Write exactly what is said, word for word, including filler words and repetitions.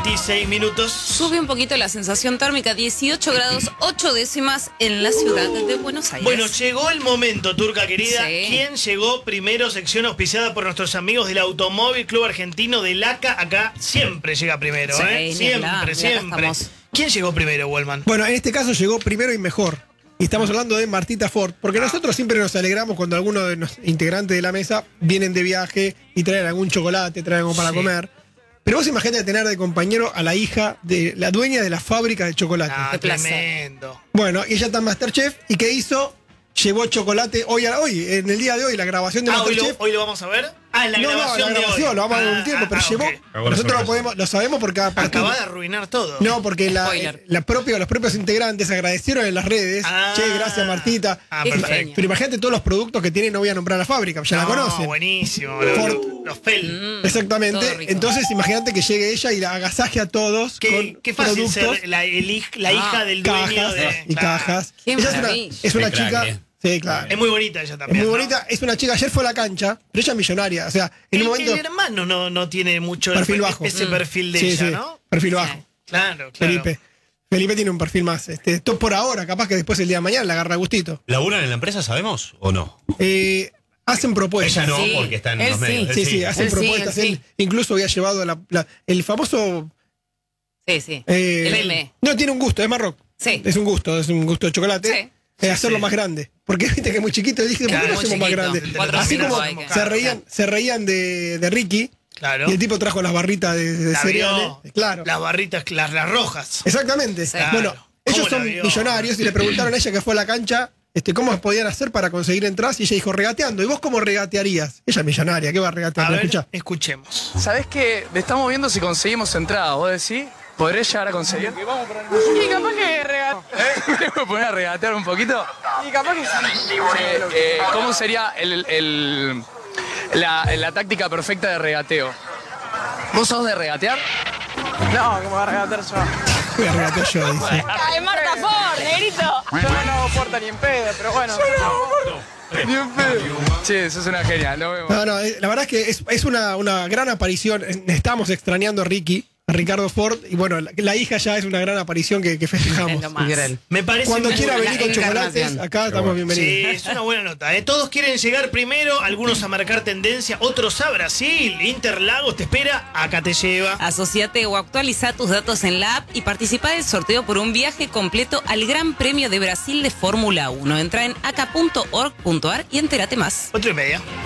veintiséis minutos. Sube un poquito la sensación térmica, dieciocho grados, ocho décimas en la ciudad de Buenos Aires. Bueno, llegó el momento, Turca querida. Sí. ¿Quién llegó primero? Sección auspiciada por nuestros amigos del Automóvil Club Argentino del A C A. Acá siempre llega primero, Sí, ¿eh? ni Siempre, hablar, y acá siempre. estamos. ¿Quién llegó primero, Wellman? Bueno, en este caso llegó primero y mejor. Y estamos hablando de Martita Ford, porque nosotros siempre nos alegramos cuando algunos de los integrantes de la mesa vienen de viaje y traen algún chocolate, traen algo para Sí. comer. Pero vos imagínate tener de compañero a la hija de la dueña de la fábrica de chocolate. Ah, Qué placer. tremendo. Bueno, y ella está en Masterchef. ¿Y qué hizo? Llevó chocolate hoy, a, hoy, en el día de hoy, la grabación de Ah, hoy lo, Masterchef. hoy lo vamos a ver. Ah, en la no, no, grabación la de grabación, hoy. lo vamos a ver Ah, un tiempo, ah, pero ah, llevó. ok. Nosotros sorpresa. lo, podemos, lo sabemos porque a partir- Acaba de arruinar todo. No, porque la, Spoiler. la propia, los propios integrantes agradecieron en las redes. Ah. Che, gracias Martita. Ah, Qué perfecto. genio. Pero imagínate todos los productos que tienen, no voy a nombrar la fábrica, ya la No, conocen. buenísimo. Los, Ford. los Fel. Mm, Exactamente. todo rico. Entonces, imagínate que llegue ella y la agasaje a todos Qué, con qué fácil productos, ser la, el hij- la Ah, hija del dueño cajas de. y claro. cajas. Qué Ella es una, maravilla. es una Qué crack, chica. eh. Sí, claro. Es muy bonita ella Es también. muy ¿no? bonita. Es una chica. Ayer fue a la cancha, pero ella es millonaria. O sea, en El, un momento. el hermano no, no tiene mucho Perfil el- bajo. ese Mm. perfil de Sí, ella, sí, ¿no? perfil Sí. bajo. Claro, claro. Felipe. Felipe tiene un perfil más. Este, esto por ahora, capaz que después el día de mañana le agarra gustito. ¿Laburan en la empresa, sabemos o no? Eh, hacen propuestas. Ella no, Sí. porque está en Él los medios. sí. Sí, sí, hacen Él sí, propuestas. él sí. Él incluso había llevado la- la- el famoso. Sí, sí. eh, El M. No, tiene un gusto, es Marroc. Sí. Es un gusto, es un gusto de chocolate. Sí. Eh, hacerlo sí. más grande. Porque viste que es muy chiquito. Y dije, ¿por qué Claro, lo muy hacemos más chiquito. grande? Cuatro Así minutos como hay que- se reían, se reían de, de Ricky. Claro. Y el tipo trajo las barritas de, de La cereales. vio. Claro. Las barritas, las, las rojas. Exactamente. Sí. Bueno, Claro. ellos ¿Cómo la son vio? millonarios y le preguntaron a ella que fue a la cancha este, cómo podían hacer para conseguir entradas y ella dijo regateando. ¿Y vos cómo regatearías? Ella es millonaria, ¿qué va a regatear? A ver, Escuchá. escuchemos. ¿Sabés qué? Estamos viendo si conseguimos entrada. ¿Vos decís? ¿Podré llegar a conseguir? Y capaz que regatear. ¿Me puedo poner a regatear un poquito? Y capaz que sí. Eh, ¿Cómo sería el, el- la, la táctica perfecta de regateo? ¿Vos sos de regatear? No, ¿cómo va a regatear yo? Voy a regatear yo, dice. ¡Ay, Marta Ford, negrito! Yo no hago puerta ni en pedo, pero bueno. Ni en pedo. Che, sos una genia, lo vemos. No, no, eh, la verdad es que es, es una, una gran aparición. Eh, Estamos extrañando a Ricky, a Ricardo Ford. Y bueno, la, la hija ya es una gran aparición que, que festejamos. Es lo más. Me parece Cuando muy quiera buena. venir con encarnación. chocolates, acá estamos Sí, bienvenidos. es una buena nota. ¿eh? Todos quieren llegar primero, algunos a marcar tendencia, otros a Brasil. Interlagos te espera, acá te lleva. Asociate o actualiza tus datos en la app y participa del sorteo por un viaje completo al Gran Premio de Brasil de Fórmula uno. Entra en aca punto org punto ar y entérate más. Ocho y media.